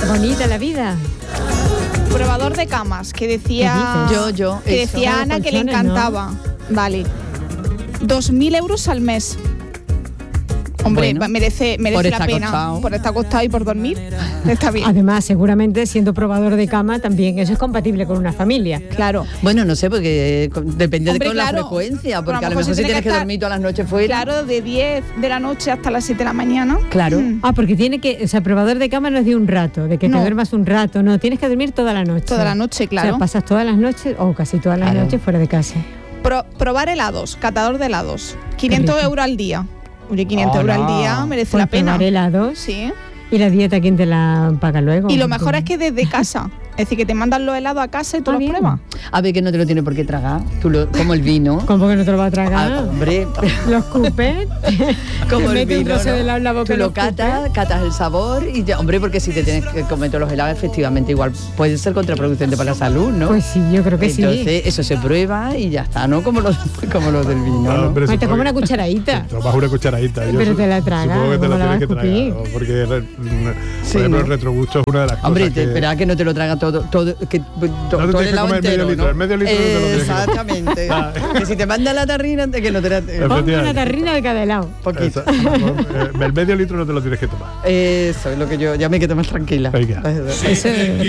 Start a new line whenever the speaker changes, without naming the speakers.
bonita la vida.
Probador de camas, que decía...
Yo.
Que decía Ana que le encantaba. ¿No? Vale. 2.000 euros al mes. Hombre, bueno, merece la pena. Costado. Por estar acostado y por dormir. Está bien.
Además, seguramente siendo probador de cama también eso es compatible con una familia.
Claro.
Bueno, no sé, porque depende de la frecuencia, porque a lo mejor si tienes que dormir todas las noches fuera.
Claro, de 10 de la noche hasta las 7 de la mañana.
Claro.
Porque tiene que, o sea, probador de cama no es de un rato, de que te duermas un rato, no, tienes que dormir toda la noche.
Toda la noche, claro.
O sea, pasas todas las noches o casi todas las noches fuera de casa.
Probar helados, catador de helados. 500 euros al día. Oye, 500 euros al día merece la pena.
¿Probar helados?
Sí.
¿Y la dieta quién te la paga luego?
Y lo mejor es que desde casa. Es decir, que te mandan los helados a casa y tú los pruebas.
A ver, que no te lo tienes por qué tragar. Como el vino.
¿Cómo que no te lo vas a tragar?
Hombre.
Los cupes.
Como el vino,
un de la boca.
Tú lo catas el sabor y ya, hombre, porque si te tienes que comer todos los helados, efectivamente, igual puede ser contraproducente para la salud, ¿no?
Pues sí, yo creo que sí.
Entonces, eso se prueba y ya está, ¿no? Como los del vino.
No,
¿no?
Te como una cucharadita.
Te tomas una cucharadita.
Pero te la tragas.
Supongo que te la tienes que tragar, ¿no? Porque, por ejemplo, el retrogusto es una de las cosas.
Hombre, espera que no te lo traga todo
todo el helado entero, el medio litro no te lo tienes.
Exactamente. Que si te manda la tarrina, que no te la...
Una tarrina de cada helado.
Poquito.
El medio litro no te lo tienes que tomar.
Eso es lo que yo ya me quedo más tranquila.
Venga.
Eso es